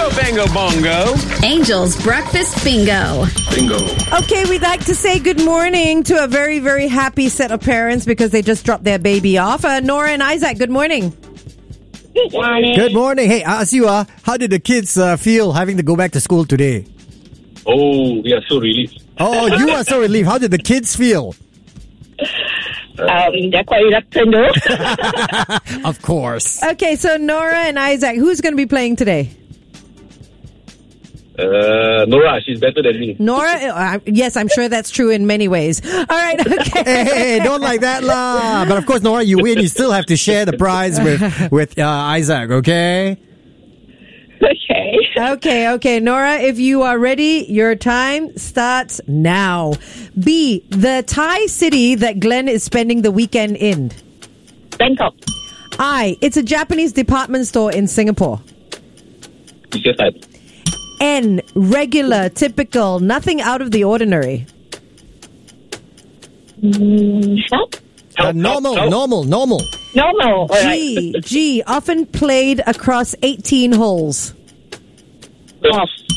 Bango Bongo. Angel's Breakfast Bingo. Okay, we'd like to say good morning to a very, very happy set of parents because they just dropped their baby off. Nora and Isaac, good morning. Good morning. Good morning. Hey, I ask you, how did the kids feel having to go back to school today? Oh, we are so relieved. Oh, you are so relieved. How did the kids feel? They're quite reluctant though. Of course. Okay, so Nora and Isaac, who's going to be playing today? Nora, she's better than me. Nora? Yes, I'm sure that's true in many ways. All right, okay. Hey, don't like that lah. But of course, Nora, you win. You still have to share the prize with Isaac, okay? Okay. Okay. Nora, if you are ready, your time starts now. B, the Thai city that Glenn is spending the weekend in. Bangkok. I, it's a Japanese department store in Singapore. Isetan. N, regular, typical, nothing out of the ordinary. Help. Normal. Normal. All right. G, often played across 18 holes. Off.